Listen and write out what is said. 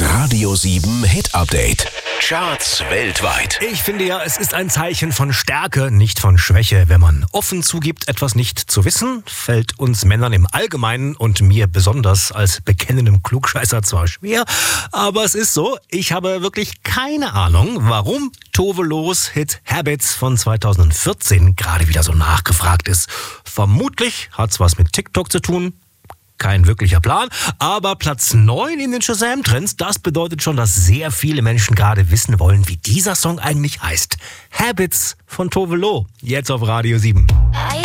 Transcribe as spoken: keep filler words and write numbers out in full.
Das Radio sieben Hit Update. Charts weltweit. Ich finde ja, es ist ein Zeichen von Stärke, nicht von Schwäche, wenn man offen zugibt, etwas nicht zu wissen. Fällt uns Männern im Allgemeinen und mir besonders als bekennendem Klugscheißer zwar schwer, aber es ist so, ich habe wirklich keine Ahnung, warum Tove Lo's Hit Habits von zweitausendvierzehn gerade wieder so nachgefragt ist. Vermutlich hat's was mit TikTok zu tun. Kein wirklicher Plan, aber Platz neun in den Shazam-Trends, das bedeutet schon, dass sehr viele Menschen gerade wissen wollen, wie dieser Song eigentlich heißt. Habits von Tove Lo, jetzt auf Radio sieben.